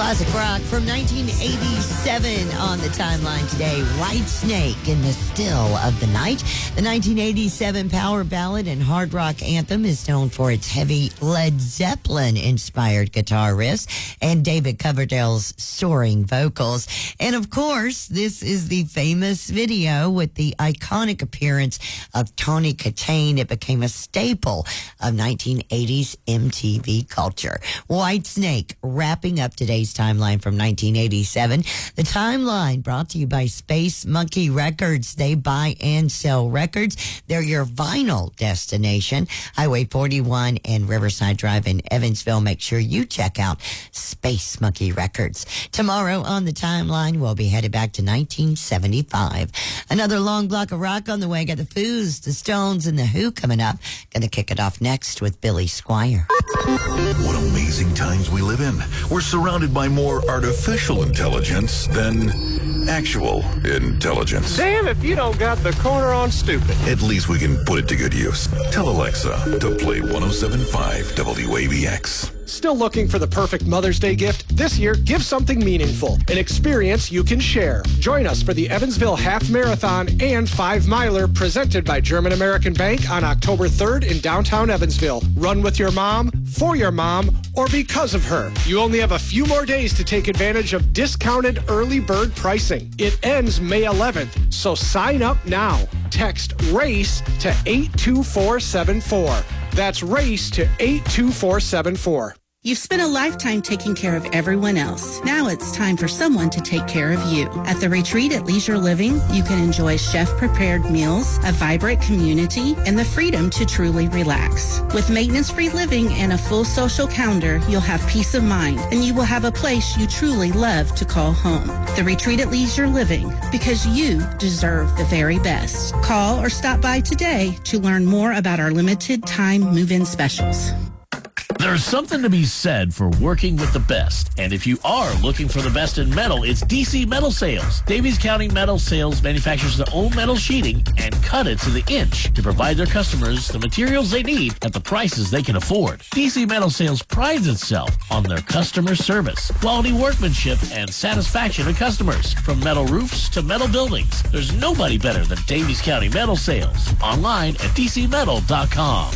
Classic rock from 1987 on the timeline today. Whitesnake in the Still of the Night. The 1987 power ballad and hard rock anthem is known for its heavy Led Zeppelin-inspired guitar riffs and David Coverdale's soaring vocals. And of course, this is the famous video with the iconic appearance of Tony Katane. It became a staple of 1980s MTV culture. Whitesnake wrapping up today's timeline from 1987. The timeline brought to you by Space Monkey Records. They buy and sell records. They're your vinyl destination. Highway 41 and Riverside Drive in Evansville. Make sure you check out Space Monkey Records. Tomorrow on the timeline, we'll be headed back to 1975. Another long block of rock on the way. Got the Foos, the Stones, and the Who coming up. Gonna kick it off next with Billy Squier. What amazing times we live in. We're surrounded by more artificial intelligence than actual intelligence. Damn if you don't got the corner on stupid. At least we can put it to good use. Tell Alexa to play 107.5 WABX. Still looking for the perfect Mother's Day gift? This year, give something meaningful, an experience you can share. Join us for the Evansville Half Marathon and 5 Miler presented by German American Bank on October 3rd in downtown Evansville. Run with your mom, for your mom, or because of her. You only have a few more days to take advantage of discounted early bird pricing. It ends May 11th, so sign up now. Text RACE to 82474. That's RACE to 82474. You've spent a lifetime taking care of everyone else. Now it's time for someone to take care of you. At the Retreat at Leisure Living, you can enjoy chef-prepared meals, a vibrant community, and the freedom to truly relax. With maintenance-free living and a full social calendar, you'll have peace of mind, and you will have a place you truly love to call home. The Retreat at Leisure Living, because you deserve the very best. Call or stop by today to learn more about our limited-time move-in specials. There's something to be said for working with the best. And if you are looking for the best in metal, it's DC Metal Sales. Davies County Metal Sales manufactures their own metal sheeting and cut it to the inch to provide their customers the materials they need at the prices they can afford. DC Metal Sales prides itself on their customer service, quality workmanship, and satisfaction of customers. From metal roofs to metal buildings, there's nobody better than Davies County Metal Sales. Online at dcmetal.com.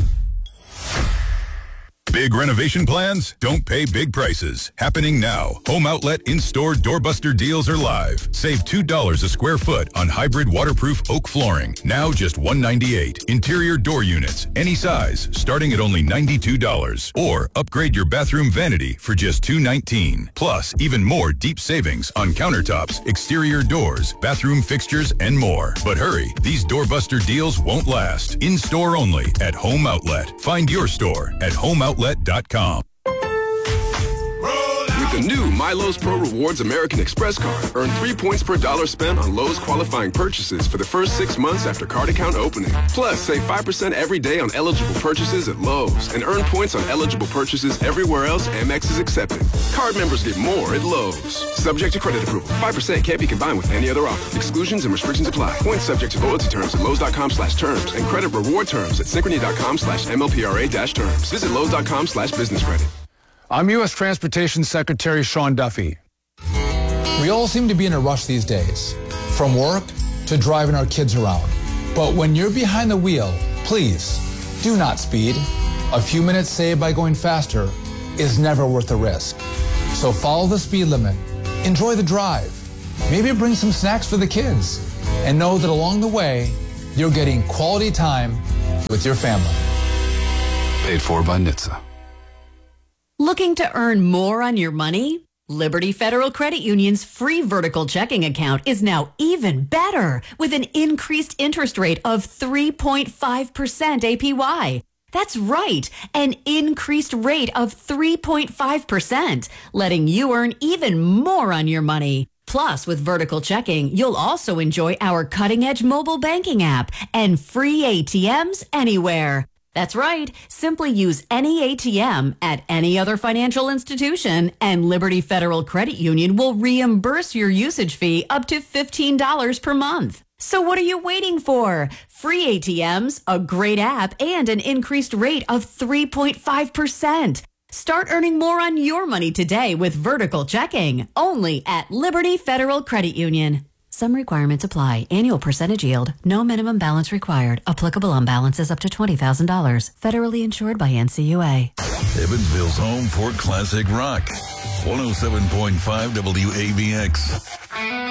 Big renovation plans? Don't pay big prices. Happening now. Home Outlet in-store doorbuster deals are live. Save $2 a square foot on hybrid waterproof oak flooring. Now just $198. Interior door units, any size, starting at only $92. Or upgrade your bathroom vanity for just $219. Plus, even more deep savings on countertops, exterior doors, bathroom fixtures, and more. But hurry, these doorbuster deals won't last. In-store only at Home Outlet. Find your store at homeoutlet.com. With the new MyLowe's Pro Rewards American Express card, earn 3 points per dollar spent on Lowe's qualifying purchases for the first 6 months after card account opening. Plus, save 5% every day on eligible purchases at Lowe's and earn points on eligible purchases everywhere else Amex is accepted. Card members get more at Lowe's. Subject to credit approval. 5% can't be combined with any other offer. Exclusions and restrictions apply. Points subject to loyalty terms at Lowe's.com/terms and credit reward terms at Synchrony.com/MLPRA-terms. Visit Lowe's.com/business credit. I'm U.S. Transportation Secretary Sean Duffy. We all seem to be in a rush these days, from work to driving our kids around. But when you're behind the wheel, please do not speed. A few minutes saved by going faster is never worth the risk. So follow the speed limit, enjoy the drive, maybe bring some snacks for the kids, and know that along the way, you're getting quality time with your family. Paid for by NHTSA. Looking to earn more on your money? Liberty Federal Credit Union's free vertical checking account is now even better with an increased interest rate of 3.5% APY. That's right, an increased rate of 3.5%, letting you earn even more on your money. Plus, with vertical checking, you'll also enjoy our cutting-edge mobile banking app and free ATMs anywhere. That's right. Simply use any ATM at any other financial institution, and Liberty Federal Credit Union will reimburse your usage fee up to $15 per month. So what are you waiting for? Free ATMs, a great app, and an increased rate of 3.5%. Start earning more on your money today with Vertical Checking, only at Liberty Federal Credit Union. Some requirements apply. Annual percentage yield. No minimum balance required. Applicable on balances up to $20,000. Federally insured by NCUA. Evansville's home for classic rock. 107.5 WABX.